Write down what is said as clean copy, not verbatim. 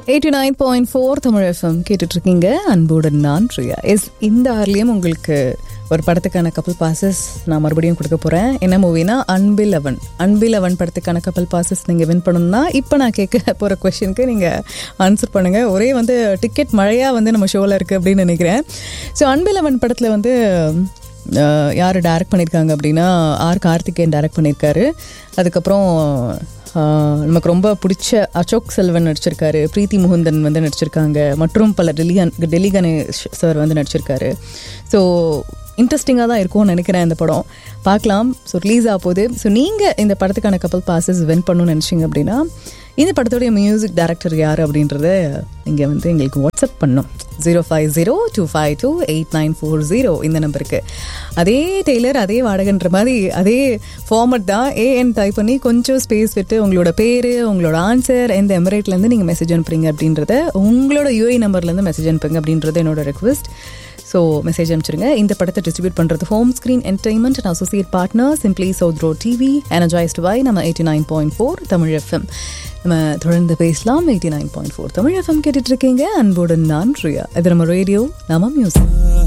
89.4 Tamil FM கேட்டுட்ருக்கீங்க. அன்புடன் நான் பிரியா. இந்த ஆர்லேயும் உங்களுக்கு ஒரு படத்துக்கான கப்பல் பாசஸ் நான் மறுபடியும் கொடுக்க போகிறேன். என்ன மூவினா அன்பிலவன் படத்துக்கான கப்பல் பாசஸ் நீங்கள் வின் பண்ணணும்னா இப்போ நான் கேட்க போகிற கொஷனுக்கு நீங்கள் ஆன்சர் பண்ணுங்கள். ஒரே டிக்கெட் மழையாக நம்ம ஷோவில் இருக்குது அப்படின்னு நினைக்கிறேன். ஸோ அன்பிலவன் படத்தில் யார் டைரக்ட் பண்ணியிருக்காங்க அப்படின்னா கார்த்திகேயன் டைரக்ட் பண்ணியிருக்காரு. அதுக்கப்புறம் நமக்கு ரொம்ப பிடிச்ச அசோக் செல்வன் நடிச்சிருக்காரு, பிரீத்தி முகுந்தன் நடிச்சிருக்காங்க, மற்றும் பல டெல்லி கணேஷ் சார் நடிச்சிருக்காரு. ஸோ இன்ட்ரெஸ்டிங்காக தான் இருக்கும்னு நினைக்கிறேன் இந்த படம். பார்க்கலாம். ஸோ ரிலீஸ் ஆக போகுது. ஸோ நீங்கள் இந்த படத்துக்கான கப்பல் பாசஸ் வின் பண்ணணும்னு நினச்சிங்க அப்படின்னா இந்த படத்துடைய மியூசிக் டைரக்டர் யார் அப்படின்றத நீங்கள் எங்களுக்கு வாட்ஸ்அப் பண்ணும். 05025289940 இந்த நம்பருக்கு. அதே டெய்லர் அதே வாடகைன்ற மாதிரி அதே ஃபார்மட் தான். ஏஎன் டைப் பண்ணி கொஞ்சம் ஸ்பேஸ் விட்டு உங்களோட பேர், உங்களோட ஆன்சர், எந்த எமிரேட்லேருந்து நீங்கள் மெசேஜ் அனுப்புறீங்க அப்படின்றத, உங்களோட யூஏ நம்பர்லேருந்து மெசேஜ் அனுப்புங்க அப்படின்றது என்னோட ரெக்வெஸ்ட். So message அனுப்பிச்சிருங்க. இந்த படத்தை டிஸ்ட்ரிபியூட் பண்ணுறது home screen entertainment and associate partner simply south road TV, energised by நம்ம 89.4 தமிழ் எஃப்எம். நம்ம தொடர்ந்து பேசலாம். 89.4 தமிழ் எஃப்எம் கேட்டுட்டு இருக்கீங்க. அன்புடன் நான் பிரியா. இது நம்ம ரேடியோ, நம்ம மியூசிக்.